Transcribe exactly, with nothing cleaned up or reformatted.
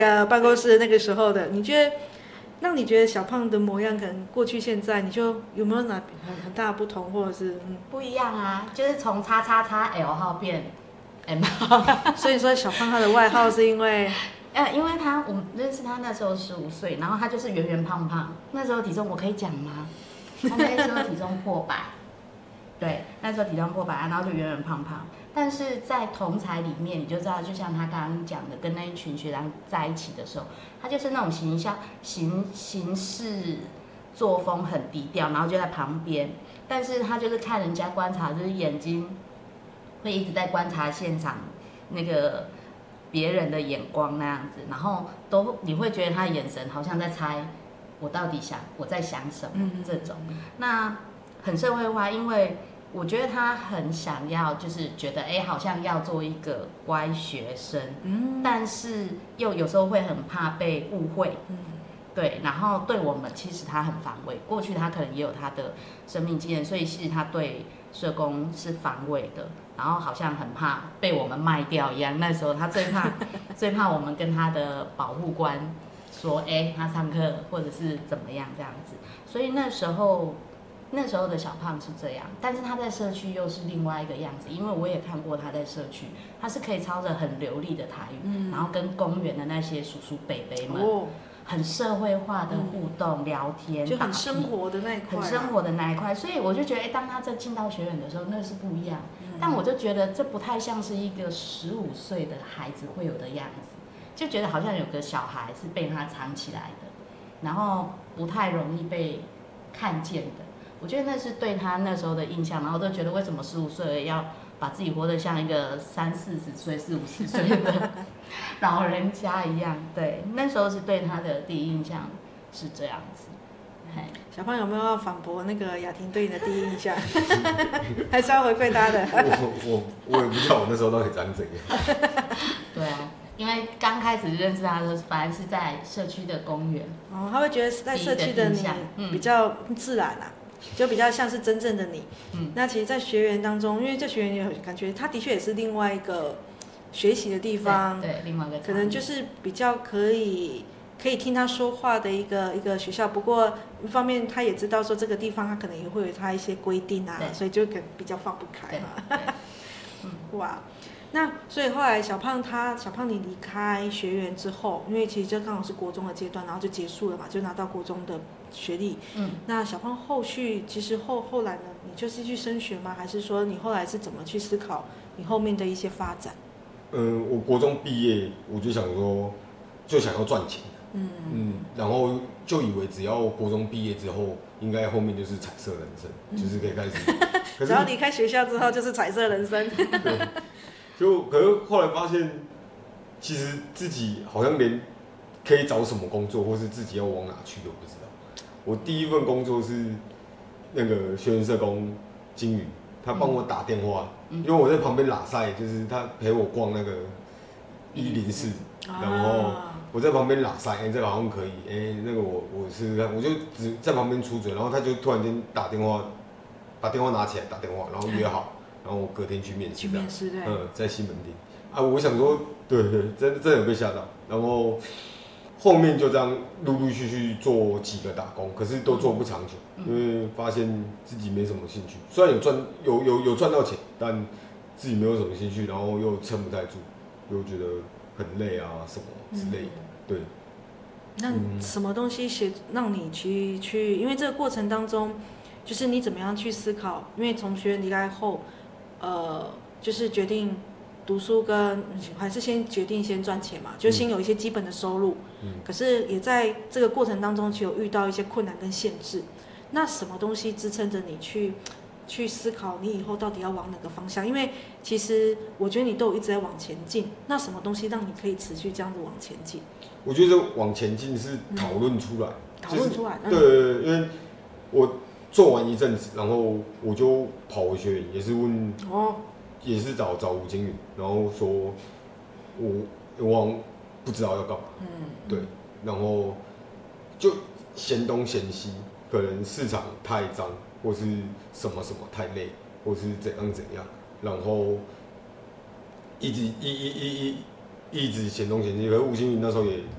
呃办公室那个时候的，你觉得让你觉得小胖的模样，可能过去现在，你就有没有哪很很大的不同，或者是嗯不一样啊？就是从叉叉叉 L 号变 M 号， 所以说小胖他的外号是因为， 呃，因为他我们认识他那时候十五岁，然后他就是圆圆胖胖，那时候体重我可以讲吗？他那时候体重破百，对，那时候体重破百，然后就圆圆胖胖。但是在同才里面，你就知道，就像他刚刚讲的，跟那一群学长在一起的时候，他就是那种形象、行行事作风很低调，然后就在旁边，但是他就是看人家观察，就是眼睛会一直在观察现场那个别人的眼光那样子，然后都你会觉得他的眼神好像在猜我到底想我在想什么这种，那很社会化，因为。我觉得他很想要，就是觉得哎，好像要做一个乖学生，嗯，但是又有时候会很怕被误会，嗯，对，然后对我们其实他很防卫，过去他可能也有他的生命经验，所以其实他对社工是防卫的，然后好像很怕被我们卖掉一样。那时候他最怕最怕我们跟他的保护官说，哎，他上课或者是怎么样这样子，所以那时候。那时候的小胖是这样，但是他在社区又是另外一个样子，因为我也看过他在社区，他是可以操着很流利的台语，嗯、然后跟公园的那些叔叔伯伯们、哦、很社会化的互动、嗯、聊天， 就很生活的那一块、啊， 很生活的那一块，所以我就觉得，哎，当他在进到学院的时候，那是不一样，嗯、但我就觉得这不太像是一个十五岁的孩子会有的样子，就觉得好像有个小孩是被他藏起来的，然后不太容易被看见的。我觉得那是对他那时候的印象，然后都觉得为什么十五岁要把自己活得像一个三四十岁、四五十岁的老人家一样？对，那时候是对他的第一印象是这样子。 小胖有没有要反驳那个雅婷对你的第一印象？还是要回馈他的？ 我我我也不知道我那时候到底长怎样。 对啊。因为刚开始认识他的时候，反而是在社区的公园。 哦，他会觉得在社区的你比较自然啊。就比较像是真正的你，嗯，那其实，在学员当中，因为这学员有感觉，他的确也是另外一个学习的地方， 对，对另外一个可能就是比较可以可以听他说话的一个一个学校。不过一方面，他也知道说这个地方他可能也会有他一些规定啊，所以就可能比较放不开嘛。嗯，哇，那所以后来小胖他小胖你离开学员之后，因为其实这刚好是国中的阶段，然后就结束了嘛，就拿到国中的学历。嗯，那小胖后续其实后后来呢，你就是去升学吗？还是说你后来是怎么去思考你后面的一些发展？ 嗯，我国中毕业，我就想说，就想要赚钱。嗯嗯，然后就以为只要国中毕业之后，应该后面就是彩色人生，嗯、就是可以开始。 只要离开学校之后，就是彩色人生。 对，就可是后来发现，其实自己好像连可以找什么工作，或是自己要往哪去都不知道。我第一份工作是那个学员社工金宇，他帮我打电话，嗯、因为我在旁边拉塞，就是他陪我逛那个一零四，然后我在旁边拉塞，哎、欸，这个好像可以，哎、欸，那个我我试试看，我就只在旁边出嘴，然后他就突然间打电话，把电话拿起来打电话，然后约好，然后我隔天去面试， 去面试对， 嗯，在西门町啊，我想说，对对，真真的有被吓到，然后。后面就这样陆陆续续做几个打工，可是都做不长久，嗯、因为发现自己没什么兴趣。虽然有赚有有有赚到钱，但自己没有什么兴趣，然后又撑不太住，又觉得很累啊什么之类的。嗯、对。 那什么东西协让你去去？因为这个过程当中，就是你怎么样去思考？因为从学院离开后，呃，就是决定。读书跟还是先决定先赚钱嘛，就先有一些基本的收入。嗯、可是也在这个过程当中，其实有遇到一些困难跟限制。那什么东西支撑着你去去思考你以后到底要往哪个方向？因为其实我觉得你都有一直在往前进。那什么东西让你可以持续这样子往前进？ 我觉得往前进是讨论出来， 讨论、嗯、出来。 对对对，因为我做完一阵子，然后我就跑回学院，也是问哦。也是找找吴经理，然后说我我不知道要干嘛，嗯，对，然后就嫌东嫌西，可能市场太脏，或是什么什么太累，或是怎样怎样，然后一直一一一一一直嫌东嫌西。可是吴经理那时候也